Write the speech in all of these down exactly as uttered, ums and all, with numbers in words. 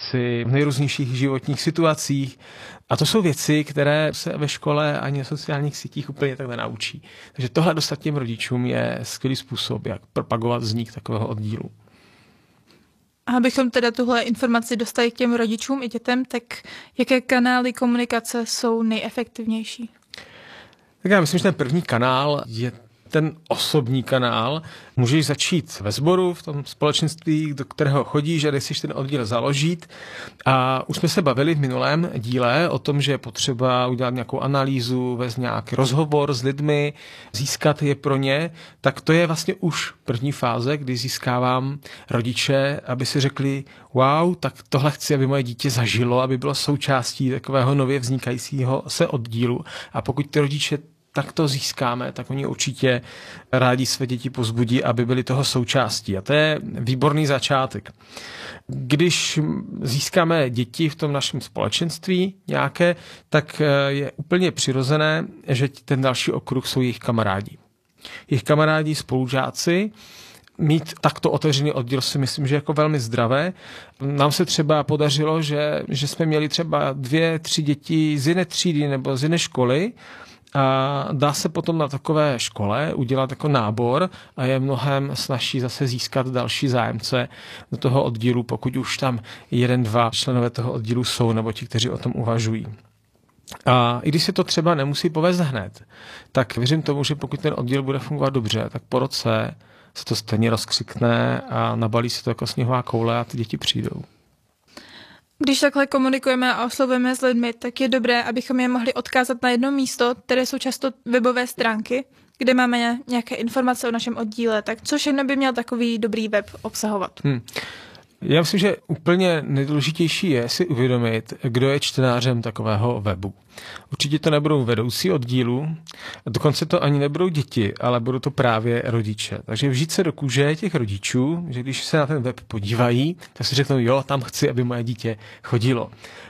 situaci, v nejrůznějších životních situacích. A to jsou věci, které se ve škole ani na sociálních sítích úplně tak nenaučí. Takže tohle dostat těm rodičům je skvělý způsob, jak propagovat vznik takového oddílu. A abychom teda tuhle informaci dostali k těm rodičům i dětem, tak jaké kanály komunikace jsou nejefektivnější? Tak já myslím, že ten první kanál je ten osobní kanál. Můžeš začít ve sboru, v tom společenství, do kterého chodíš a jdeš ten oddíl založit. A už jsme se bavili v minulém díle o tom, že je potřeba udělat nějakou analýzu, vést nějaký rozhovor s lidmi, získat je pro ně. Tak to je vlastně už první fáze, kdy získávám rodiče, aby si řekli, wow, tak tohle chci, aby moje dítě zažilo, aby bylo součástí takového nově vznikajícího se oddílu. A pokud ty rodiče tak to získáme, tak oni určitě rádi své děti povzbudí, aby byli toho součástí. A to je výborný začátek. Když získáme děti v tom našem společenství nějaké, tak je úplně přirozené, že ten další okruh jsou jejich kamarádi. Jejich kamarádi, spolužáci. Mít takto otevřený oddíl si myslím, že jako velmi zdravé. Nám se třeba podařilo, že, že jsme měli třeba dvě, tři děti z jiné třídy nebo z jiné školy, a dá se potom na takové škole udělat jako nábor a je mnohem snazší zase získat další zájemce do toho oddílu, pokud už tam jeden, dva členové toho oddílu jsou nebo ti, kteří o tom uvažují. A i když se to třeba nemusí povést hned, tak věřím tomu, že pokud ten oddíl bude fungovat dobře, tak po roce se to stejně rozkřikne a nabalí se to jako sněhová koule a ty děti přijdou. Když takhle komunikujeme a oslovujeme s lidmi, tak je dobré, abychom je mohli odkázat na jedno místo, které jsou často webové stránky, kde máme nějaké informace o našem oddíle. Tak co všechno by měl takový dobrý web obsahovat? Hmm. Já myslím, že úplně nejdůležitější je si uvědomit, kdo je čtenářem takového webu. Určitě to nebudou vedoucí oddílu, dokonce to ani nebudou děti, ale budou to právě rodiče. Takže vžít se do kůže těch rodičů, že když se na ten web podívají, tak si řeknou, jo, tam chci, aby moje dítě chodilo.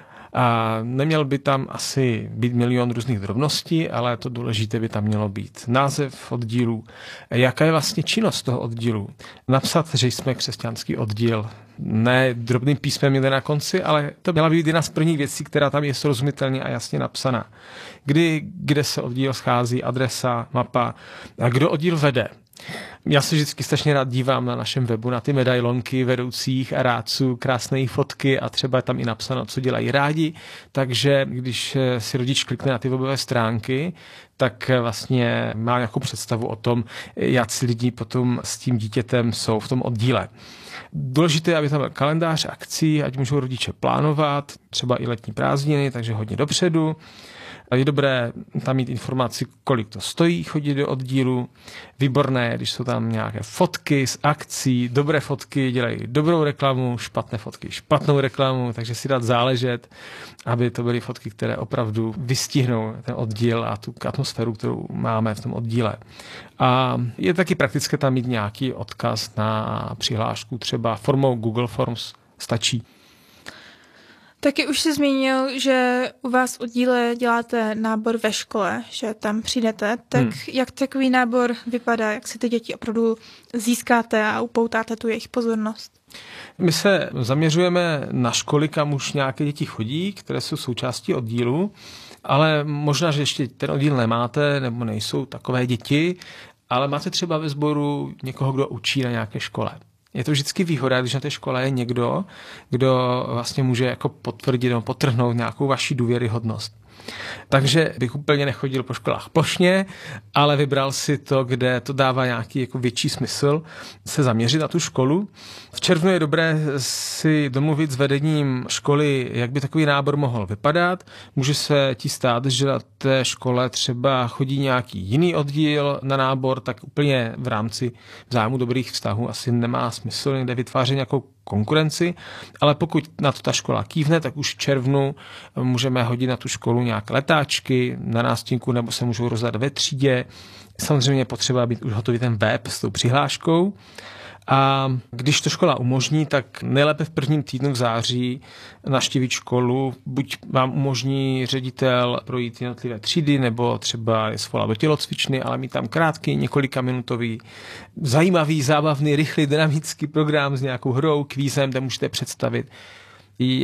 A neměl by tam asi být milion různých drobností, ale to důležité by tam mělo být název oddílu, jaká je vlastně činnost toho oddílu. Napsat, že jsme křesťanský oddíl, ne drobným písmem někde na konci, ale to měla být jedna z prvních věcí, která tam je srozumitelně a jasně napsaná. Kdy, kde se oddíl schází, adresa, mapa a kdo oddíl vede. Já se vždycky strašně rád dívám na našem webu na ty medailonky vedoucích a rádců, krásné fotky a třeba je tam i napsáno, co dělají rádi, takže když si rodič klikne na ty webové stránky, tak vlastně má nějakou představu o tom, jak si lidi potom s tím dítětem jsou v tom oddíle. Důležité je, aby tam byl kalendář akcí, ať můžou rodiče plánovat, třeba i letní prázdniny, takže hodně dopředu. Je dobré tam mít informaci, kolik to stojí chodit do oddílu. Výborné, když jsou tam nějaké fotky z akcí, dobré fotky dělají dobrou reklamu, špatné fotky špatnou reklamu, takže si dát záležet, aby to byly fotky, které opravdu vystihnou ten oddíl a tu atmosféru, kterou máme v tom oddíle. A je taky praktické tam mít nějaký odkaz na přihlášku, třeba formou Google Forms stačí. Taky už jsi zmínil, že u vás v oddíle děláte nábor ve škole, že tam přijdete. Tak hmm. jak takový nábor vypadá, jak si ty děti opravdu získáte a upoutáte tu jejich pozornost? My se zaměřujeme na školy, kam už nějaké děti chodí, které jsou součástí oddílu, ale možná, že ještě ten oddíl nemáte, nebo nejsou takové děti, ale máte třeba ve sboru někoho, kdo učí na nějaké škole. Je to vždycky výhoda, když na té škole je někdo, kdo vlastně může jako potvrdit nebo podtrhnout nějakou vaši důvěryhodnost. Takže bych úplně nechodil po školách plošně, ale vybral si to, kde to dává nějaký jako větší smysl se zaměřit na tu školu. V červnu je dobré si domluvit s vedením školy, jak by takový nábor mohl vypadat. Může se ti stát, že na té škole třeba chodí nějaký jiný oddíl na nábor, tak úplně v rámci zájmu dobrých vztahů asi nemá smysl někde vytvářet nějakou konkurenci, ale pokud na to ta škola kývne, tak už v červnu můžeme hodit na tu školu nějaké letáčky na nástěnku nebo se můžou rozdat ve třídě. Samozřejmě je potřeba být už hotový ten web s tou přihláškou. A když to škola umožní, tak nejlépe v prvním týdnu v září navštívit školu. Buď vám umožní ředitel projít jednotlivé třídy, nebo třeba je svolat do tělocvičny, ale mít tam krátký, několika minutový, zajímavý, zábavný, rychlý, dynamický program s nějakou hrou, kvízem, kde můžete představit,